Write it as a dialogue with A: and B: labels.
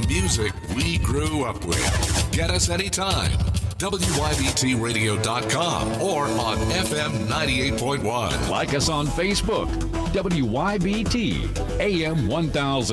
A: music we grew up with. Get us anytime. WYBTRadio.com or on FM 98.1.
B: Like us on Facebook, WYBT AM 1000.